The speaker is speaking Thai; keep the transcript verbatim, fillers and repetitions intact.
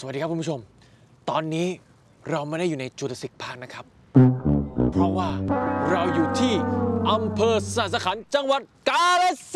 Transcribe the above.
วัสดีครับคุณผู้ชมตอนนี้เราไม่ได้อยู่ในจูราสสิคพาร์คนะครับเพราะว่าเราอยู่ที่อำเภอสะสะขันจังหวัดกาฬสินธุ์